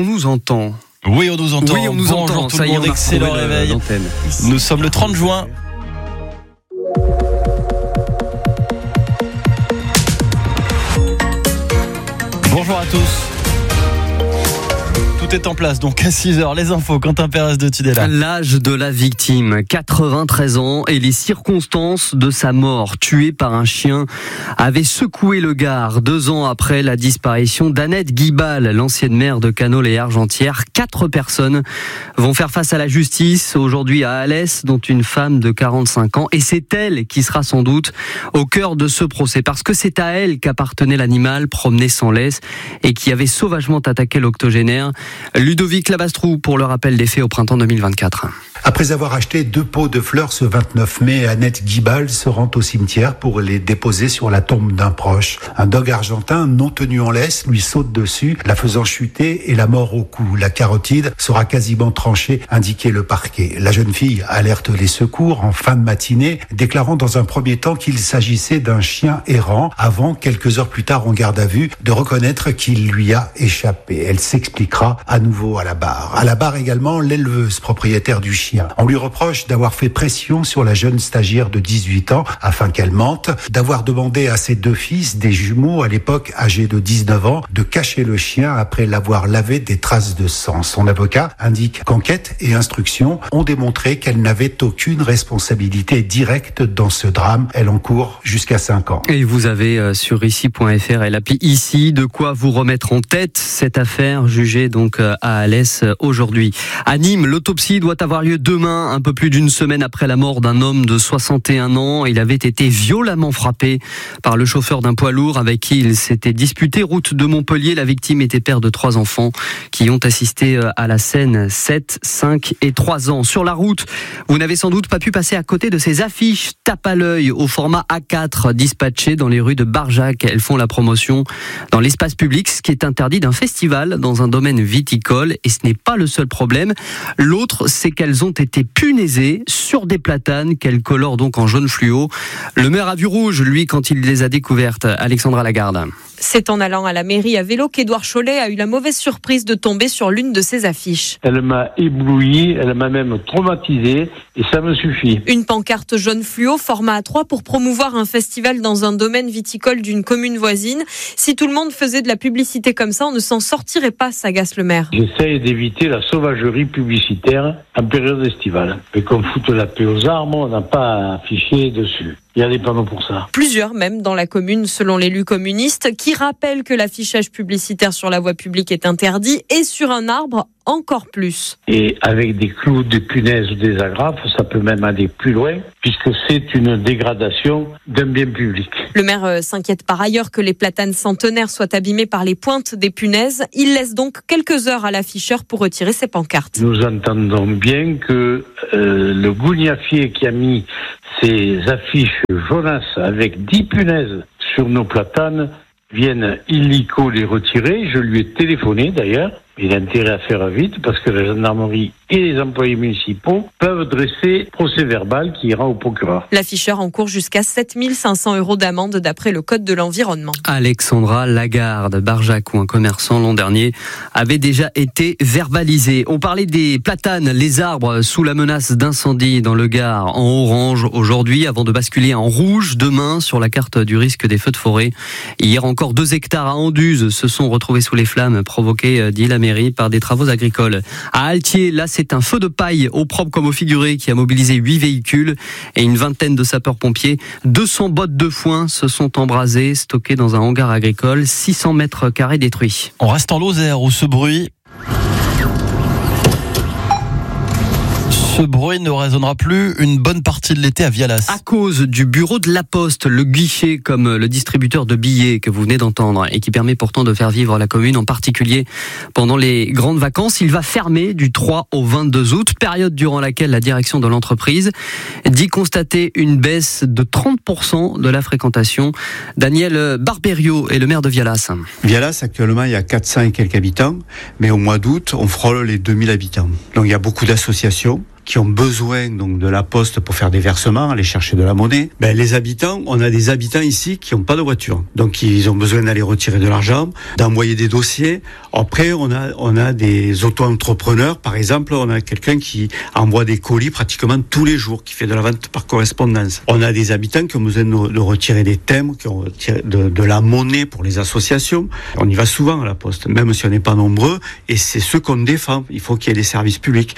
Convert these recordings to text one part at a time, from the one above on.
qu'on nous entend? Oui, on nous entend. Oui, on nous Bonjour entend. tout Ça le y est, monde, on a excellent retrouvé réveil. l'antenne. Nous sommes le 30 juin. Bonjour à tous. Tout est en place, donc à 6h, les infos, Quentin Pérez de Tudela. L'âge de la victime, 93 ans, et les circonstances de sa mort, tuée par un chien, avaient secoué le Gard 2 ans après la disparition d'Annette Guibal, l'ancienne maire de Canole et Argentière. 4 personnes vont faire face à la justice aujourd'hui à Alès, dont une femme de 45 ans, et c'est elle qui sera sans doute au cœur de ce procès, parce que c'est à elle qu'appartenait l'animal promené sans laisse et qui avait sauvagement attaqué l'octogénaire. Ludovic Labastrou pour le rappel des faits au printemps 2024. Après avoir acheté 2 pots de fleurs ce 29 mai, Annette Guibal se rend au cimetière pour les déposer sur la tombe d'un proche. Un dog argentin non tenu en laisse lui saute dessus, la faisant chuter et la mort au cou. La carotide sera quasiment tranchée, indiquait le parquet. La jeune fille alerte les secours en fin de matinée, déclarant dans un premier temps qu'il s'agissait d'un chien errant, avant, quelques heures plus tard en garde à vue, de reconnaître qu'il lui a échappé. Elle s'expliquera à nouveau à la barre. À la barre également, l'éleveuse propriétaire du chien. On lui reproche d'avoir fait pression sur la jeune stagiaire de 18 ans afin qu'elle mente, d'avoir demandé à ses 2 fils, des jumeaux à l'époque âgés de 19 ans, de cacher le chien après l'avoir lavé des traces de sang. Son avocat indique qu'enquête et instruction ont démontré qu'elle n'avait aucune responsabilité directe dans ce drame. Elle encourt jusqu'à 5 ans. Et vous avez sur ici.fr et l'appli Ici de quoi vous remettre en tête cette affaire jugée donc à Alès aujourd'hui. À Nîmes, l'autopsie doit avoir lieu demain, un peu plus d'une semaine après la mort d'un homme de 61 ans. Il avait été violemment frappé par le chauffeur d'un poids lourd avec qui il s'était disputé route de Montpellier. La victime était père de 3 enfants qui ont assisté à la scène, 7, 5 et 3 ans. Sur la route, vous n'avez sans doute pas pu passer à côté de ces affiches tape à l'œil au format A4 dispatchées dans les rues de Barjac. Elles font la promotion dans l'espace public, ce qui est interdit d'un festival dans un domaine viticole. Et ce n'est pas le seul problème. L'autre, c'est qu'elles ont été punaisées sur des platanes qu'elles colorent donc en jaune fluo. Le maire a vu rouge, lui, quand il les a découvertes. Alexandra Lagarde. C'est en allant à la mairie à vélo qu'Édouard Chollet a eu la mauvaise surprise de tomber sur l'une de ces affiches. Elle m'a ébloui, elle m'a même traumatisé et ça me suffit. Une pancarte jaune fluo, format A3 pour promouvoir un festival dans un domaine viticole d'une commune voisine. Si tout le monde faisait de la publicité comme ça, on ne s'en sortirait pas, s'agace le maire. J'essaye d'éviter la sauvagerie publicitaire en période estivale. Mais qu'on foute la paix aux arbres, on n'a pas à afficher dessus. Il y a des panneaux pour ça. Plusieurs même dans la commune, selon l'élu communiste, qui rappelle que l'affichage publicitaire sur la voie publique est interdit et sur un arbre encore plus. Et avec des clous, des punaises ou des agrafes, ça peut même aller plus loin, puisque c'est une dégradation d'un bien public. Le maire s'inquiète par ailleurs que les platanes centenaires soient abîmées par les pointes des punaises. Il laisse donc quelques heures à l'afficheur pour retirer ses pancartes. Nous entendons bien que le gougnafier qui a mis ces affiches jaunasses avec 10 punaises sur nos platanes viennent illico les retirer. Je lui ai téléphoné d'ailleurs. Il a intérêt à faire vite parce que la gendarmerie et les employés municipaux peuvent dresser procès verbal qui ira au procureur. L'afficheur encourt jusqu'à 7 500 € d'amende d'après le code de l'environnement. Alexandra Lagarde, Barjac, où un commerçant l'an dernier avait déjà été verbalisé. On parlait des platanes, les arbres sous la menace d'incendie dans le Gard en orange aujourd'hui avant de basculer en rouge demain sur la carte du risque des feux de forêt. Hier encore 2 hectares à Anduze se sont retrouvés sous les flammes provoquées, dit la mairie, par des travaux agricoles. À Altier, là c'est un feu de paille au propre comme au figuré qui a mobilisé 8 véhicules et une vingtaine de sapeurs-pompiers. 200 bottes de foin se sont embrasées, stockées dans un hangar agricole, 600 mètres carrés détruits. On reste en Lozère où ce bruit ne résonnera plus une bonne partie de l'été à Vialas. À cause du bureau de la Poste, le guichet comme le distributeur de billets que vous venez d'entendre et qui permet pourtant de faire vivre la commune, en particulier pendant les grandes vacances. Il va fermer du 3 au 22 août, période durant laquelle la direction de l'entreprise dit constater une baisse de 30% de la fréquentation. Daniel Barberio est le maire de Vialas. Vialas, actuellement, il y a 400 et quelques habitants, mais au mois d'août, on frôle les 2000 habitants. Donc il y a beaucoup d'associations qui ont besoin donc de la poste pour faire des versements, aller chercher de la monnaie. Les habitants, on a des habitants ici qui n'ont pas de voiture, donc ils ont besoin d'aller retirer de l'argent, d'envoyer des dossiers. Après, on a des auto-entrepreneurs, par exemple, on a quelqu'un qui envoie des colis pratiquement tous les jours, qui fait de la vente par correspondance. On a des habitants qui ont besoin de retirer des timbres, qui ont retiré de la monnaie pour les associations. On y va souvent à la poste, même si on n'est pas nombreux, et c'est ce qu'on défend. Il faut qu'il y ait des services publics.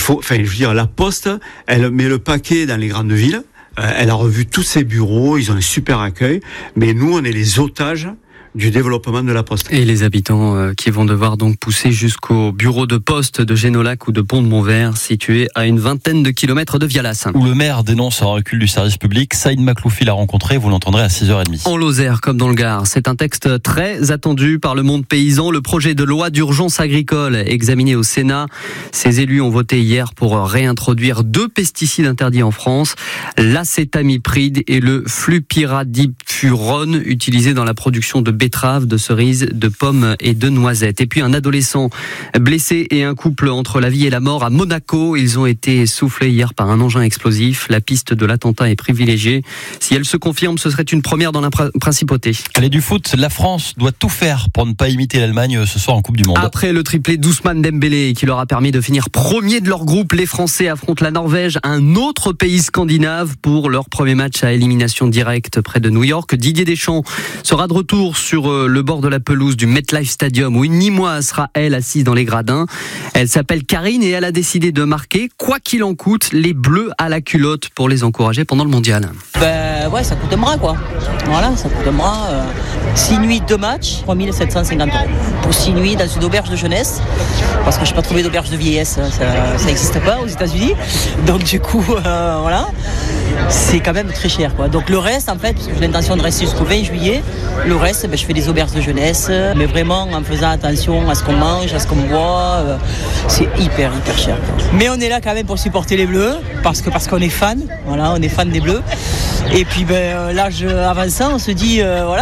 La poste, elle met le paquet dans les grandes villes. Elle a revu tous ses bureaux, ils ont un super accueil, mais nous, on est les otages du développement de la poste. Et les habitants qui vont devoir donc pousser jusqu'au bureau de poste de Génolac ou de Pont-de-Montvert, situé à une vingtaine de kilomètres de Vialas. Où le maire dénonce un recul du service public. Saïd Makloufi l'a rencontré, vous l'entendrez à 6h30. En Lozère, comme dans le Gard, c'est un texte très attendu par le monde paysan. Le projet de loi d'urgence agricole examiné au Sénat. Ces élus ont voté hier pour réintroduire 2 pesticides interdits en France, l'acétamipride et le flupiradifurone, utilisés dans la production de betteraves, de cerises, de pommes et de noisettes. Et puis un adolescent blessé et un couple entre la vie et la mort à Monaco. Ils ont été soufflés hier par un engin explosif. La piste de l'attentat est privilégiée. Si elle se confirme, ce serait une première dans la principauté. Allez, du foot, la France doit tout faire pour ne pas imiter l'Allemagne ce soir en Coupe du Monde. Après le triplé d'Ousmane Dembélé qui leur a permis de finir premier de leur groupe, les Français affrontent la Norvège, un autre pays scandinave, pour leur premier match à élimination directe près de New York. Didier Deschamps sera de retour sur le bord de la pelouse du MetLife Stadium, où une Nîmoise sera, elle, assise dans les gradins. Elle s'appelle Karine et elle a décidé de marquer, quoi qu'il en coûte, les Bleus à la culotte pour les encourager pendant le mondial. Ça coûte un bras, quoi. Voilà, ça coûte un bras. 6 nuits, 2 matchs, 3 750 €. Pour 6 nuits dans une auberge de jeunesse, parce que je n'ai pas trouvé d'auberge de vieillesse, ça n'existe pas aux États-Unis. Donc du coup, voilà, c'est quand même très cher, quoi. Donc le reste, en fait, parce que j'ai l'intention de rester jusqu'au 20 juillet, le reste, je fais des auberges de jeunesse, mais vraiment en faisant attention à ce qu'on mange, à ce qu'on boit. C'est hyper cher, quoi. Mais on est là quand même pour supporter les Bleus, parce qu'on est fan. Voilà, on est fan des Bleus. Et puis l'âge avançant, on se dit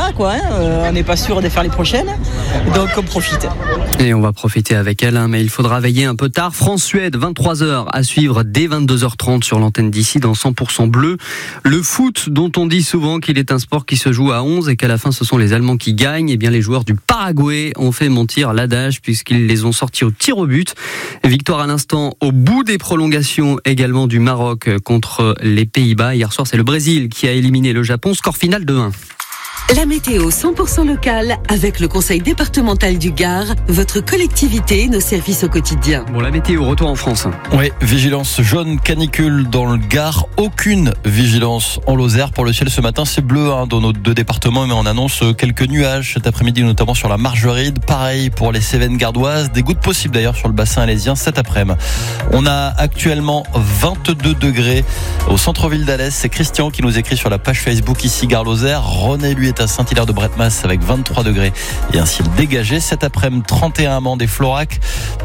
on n'est pas sûr de faire les prochaines, donc on profite. Et on va profiter avec elle, mais il faudra veiller un peu tard. France-Suède, 23h à suivre dès 22h30 sur l'antenne d'ici dans 100% bleu. Le foot, dont on dit souvent qu'il est un sport qui se joue à 11 et qu'à la fin ce sont les Allemands qui gagnent, et bien les joueurs du Paraguay ont fait mentir l'adage puisqu'ils les ont sortis au tir au but. Victoire à l'instant au bout des prolongations également du Maroc contre les Pays-Bas. Hier soir, c'est le Brésil qui a éliminé le Japon. Score final de 1. La météo 100% locale avec le Conseil départemental du Gard, votre collectivité, nos services au quotidien. Bon, la météo, retour en France. Oui, vigilance jaune canicule dans le Gard, aucune vigilance en Lozère. Pour le ciel ce matin, c'est bleu dans nos 2 départements, mais on annonce quelques nuages cet après-midi, notamment sur la Margeride. Pareil pour les Cévennes gardoises, des gouttes possibles d'ailleurs sur le bassin alésien cet après-midi. On a actuellement 22 degrés au centre-ville d'Alès. C'est Christian qui nous écrit sur la page Facebook ici Gard-Lozère. René, lui, est à Saint-Hilaire-de-Bretmas avec 23 degrés et un ciel dégagé. Cet après-midi, 31 à Mende et Florac,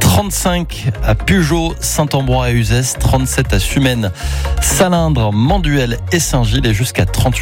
35 à Pugeot, Saint-Ambrois et Uzès, 37 à Sumène, Salindre, Manduel et Saint-Gilles et jusqu'à 38